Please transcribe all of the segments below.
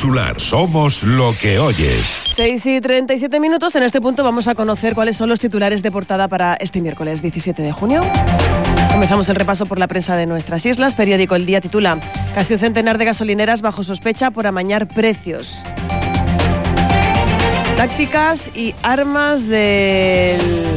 Insular. Somos lo que oyes. 6:37. En este punto vamos a conocer cuáles son los titulares de portada para este miércoles 17 de junio. Comenzamos el repaso por la prensa de nuestras islas. Periódico El Día titula: casi un centenar de gasolineras bajo sospecha por amañar precios. Tácticas y armas del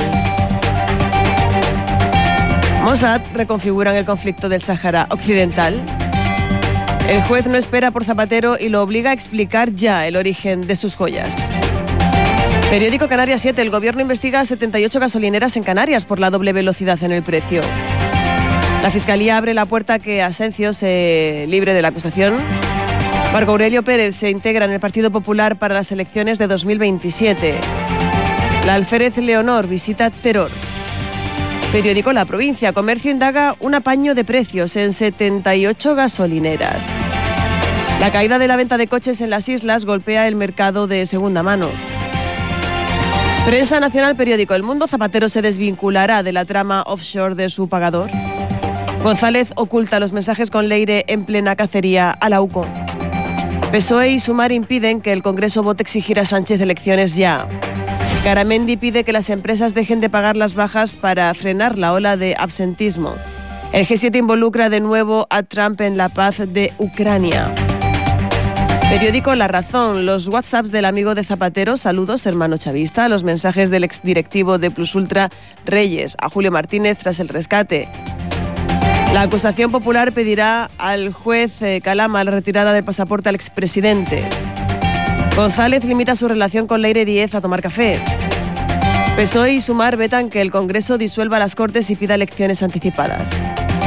Mossad reconfiguran el conflicto del Sáhara Occidental. El juez no espera por Zapatero y lo obliga a explicar ya el origen de sus joyas. Periódico Canarias 7. El gobierno investiga a 78 gasolineras en Canarias por la doble velocidad en el precio. La Fiscalía abre la puerta a que Asencio se libre de la acusación. Marco Aurelio Pérez se integra en el Partido Popular para las elecciones de 2027. La alférez Leonor visita Terror. Periódico La Provincia. Comercio indaga un apaño de precios en 78 gasolineras. La caída de la venta de coches en las islas golpea el mercado de segunda mano. Prensa Nacional. Periódico El Mundo. Zapatero se desvinculará de la trama offshore de su pagador. González oculta los mensajes con Leire en plena cacería a la UCO. PSOE y Sumar impiden que el Congreso vote exigir a Sánchez elecciones ya. Garamendi pide que las empresas dejen de pagar las bajas para frenar la ola de absentismo. El G7 involucra de nuevo a Trump en la paz de Ucrania. Periódico La Razón. Los WhatsApps del amigo de Zapatero, saludos hermano chavista, los mensajes del exdirectivo de Plus Ultra Reyes a Julio Martínez tras el rescate. La acusación popular pedirá al juez Calama la retirada del pasaporte al expresidente. González limita su relación con Leire Díez a tomar café. PSOE y Sumar vetan que el Congreso disuelva las Cortes y pida elecciones anticipadas.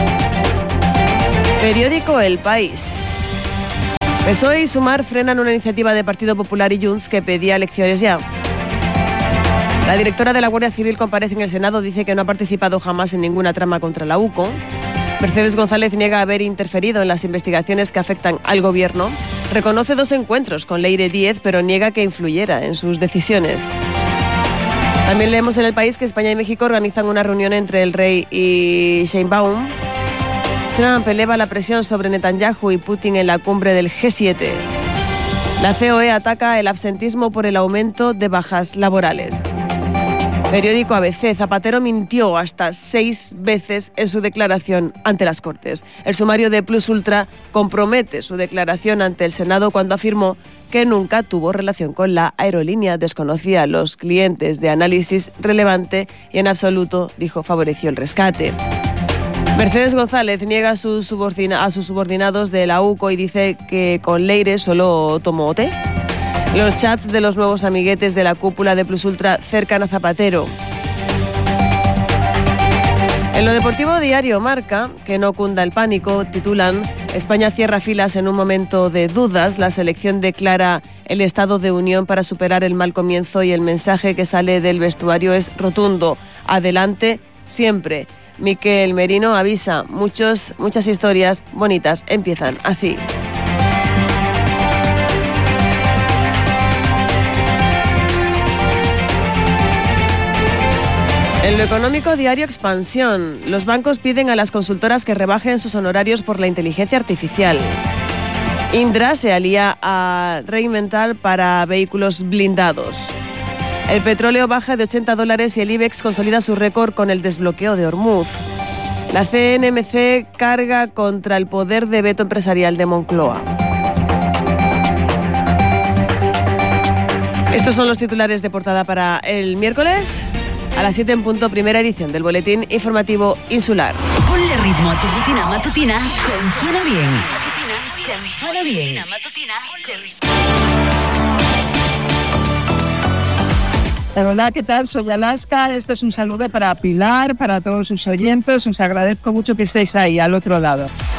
Periódico El País. PSOE y Sumar frenan una iniciativa de Partido Popular y Junts que pedía elecciones ya. La directora de la Guardia Civil comparece en el Senado, dice que no ha participado jamás en ninguna trama contra la UCO. Mercedes González niega haber interferido en las investigaciones que afectan al gobierno. Reconoce 2 encuentros con Leire Díez, pero niega que influyera en sus decisiones. También leemos en El País que España y México organizan una reunión entre el rey y Sheinbaum. Trump eleva la presión sobre Netanyahu y Putin en la cumbre del G7. La COE ataca el absentismo por el aumento de bajas laborales. Periódico ABC. Zapatero mintió hasta 6 veces en su declaración ante las Cortes. El sumario de Plus Ultra compromete su declaración ante el Senado cuando afirmó que nunca tuvo relación con la aerolínea, desconocía a los clientes de análisis relevante y en absoluto, dijo, favoreció el rescate. Mercedes González niega a sus subordinados de la UCO y dice que con Leire solo tomó té. Los chats de los nuevos amiguetes de la cúpula de Plus Ultra cercan a Zapatero. En lo deportivo, Diario Marca, que no cunda el pánico, titulan: España cierra filas en un momento de dudas. La selección declara el estado de unión para superar el mal comienzo y el mensaje que sale del vestuario es rotundo. Adelante siempre. Miquel Merino avisa, muchas historias bonitas empiezan así. En lo económico, Diario Expansión. Los bancos piden a las consultoras que rebajen sus honorarios por la inteligencia artificial. Indra se alía a Rheinmetall para vehículos blindados. El petróleo baja de $80 y el IBEX consolida su récord con el desbloqueo de Hormuz. La CNMC carga contra el poder de veto empresarial de Moncloa. Estos son los titulares de portada para el miércoles. A las 7 en punto, primera edición del Boletín Informativo Insular. Ponle ritmo a tu rutina matutina con Suena Bien. Suena Bien. Hola, ¿qué tal? Soy Alaska. Esto es un saludo para Pilar, para todos sus oyentes. Os agradezco mucho que estéis ahí, al otro lado.